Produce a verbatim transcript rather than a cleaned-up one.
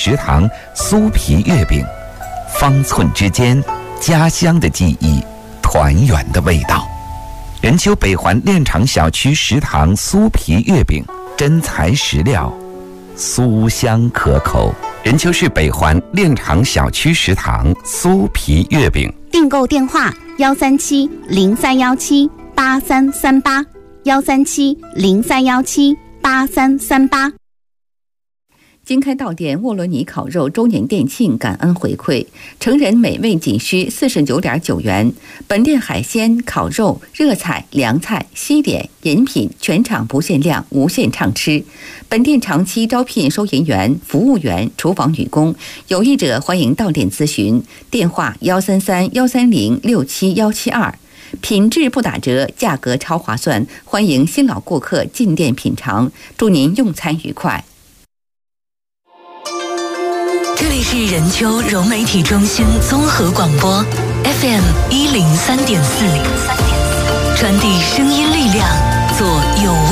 食堂酥皮月饼，方寸之间，家乡的记忆，团圆的味道。任丘北环炼厂小区食堂酥皮月饼，真材实料，酥香可口。任丘市北环炼厂小区食堂酥皮月饼， 订购电话幺三七零三幺七八三三八，幺三七零三幺七八三三八。 经开到店沃罗尼烤肉周年店庆感恩回馈，成人美味仅需四十九点九元。本店海鲜、烤肉、热菜、凉菜、西点、饮品全场不限量，无限畅吃。本店长期招聘收银员、服务员、厨房女工，有意者欢迎到店咨询，电话幺三三幺三零六七幺七二。品质不打折，价格超划算，欢迎新老顾客进店品尝，祝您用餐愉快。 这里是任丘融媒体中心综合广播 F M 一零三点四，传递声音力量，做有味